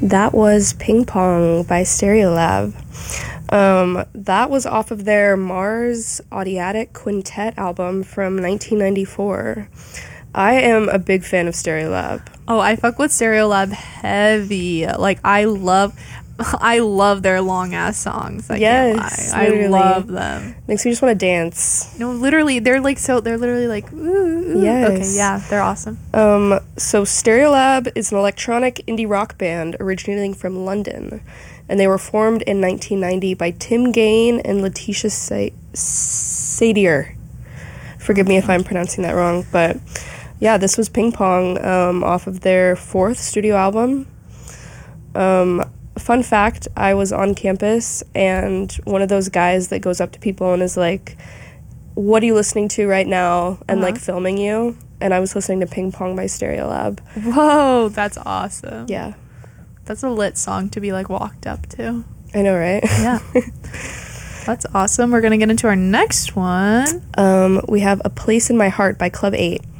That was Ping Pong by Stereolab. That was off of their Mars Audiatic Quintet album from 1994. I am a big fan of Stereolab. Oh, I fuck with Stereolab heavy. Like, I love their long ass songs. Yes, I love them. Makes me just want to dance. No, literally, they're literally like, ooh. Yes. Okay, yeah, they're awesome. So Stereolab is an electronic indie rock band originating from London, and they were formed in 1990 by Tim Gain and Letitia Sadier. Forgive me if I'm pronouncing that wrong, but yeah, this was Ping Pong off of their 4th studio album. Fun fact, I was on campus, and one of those guys that goes up to people and is like, what are you listening to right now? And like filming you. And I was listening to Ping Pong by Stereolab. Whoa, that's awesome. Yeah. That's a lit song to be like walked up to. I know, right? Yeah. That's awesome. We're going to get into our next one. We have A Place in My Heart by Club 8.